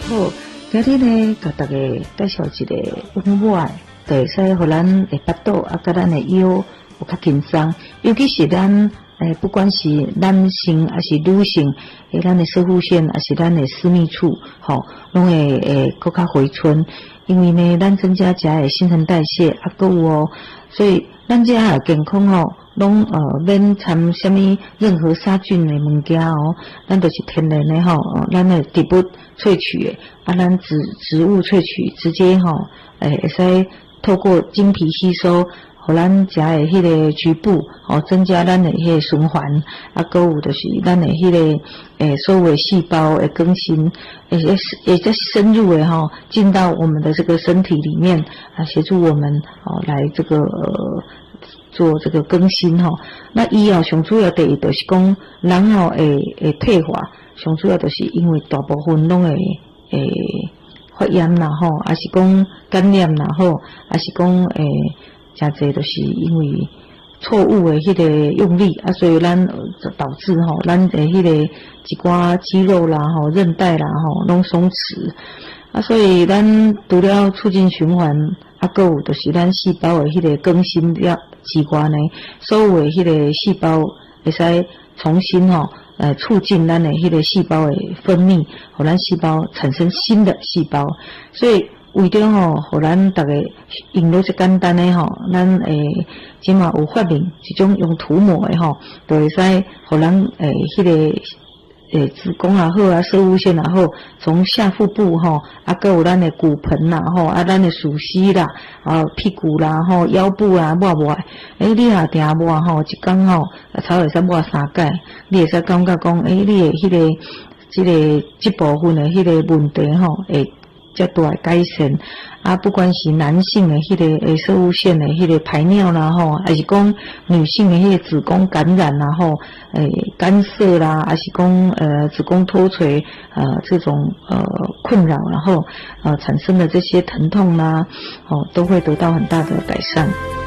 好，今日呢，甲大家介绍一个温暖，就会使互咱的腹肚啊，甲咱的腰有较轻松，尤其是咱不管是男性还是女性，咱的射护腺还是咱的私密处，拢会更较回春。因为呢，咱增加食的新陈代谢啊，搁有所以咱这的健康拢免掺什么任何杀菌的物件咱都是天然的咱的植物萃取的啊，咱植物萃取直接会使透过经皮吸收。互咱食的迄个局部增加咱的迄个循环啊，搁有就是咱的迄个所有的细胞的更新，也在深入的进到我们的这个身体里面啊，协助我们来这个做这个更新那医药上主要第一就是讲人会退化，上主要就是因为大部分拢会发炎啦还是讲感染啦还是讲真侪就是因为错误的迄个用力啊，所以咱导致咱的迄个一寡肌肉啦韧带啦拢松弛啊，所以咱除了促进循环啊，搁有就是咱细胞的迄个更新了之外呢，所有的迄个细胞会使重新促进咱的迄个细胞的分泌，互咱细胞产生新的细胞，所以为着互咱大家用了最简单的咱即嘛有发明一种用涂抹的就会使互咱迄个子宫也好啊，射物腺也好，从下腹部啊，搁有咱的骨盆啦啊，咱的属膝啦啊，屁股啦腰部啊，抹你若定抹一工才会使抹3摆，你会使感觉讲你的迄个这部分的迄个问题会较大的改善啊，不管是男性的迄个射物腺的迄个排尿啦还是讲女性的迄个子宫感染啦干涩啦，还是讲子宫脱垂这种困扰，然后产生的这些疼痛啦都会得到很大的改善。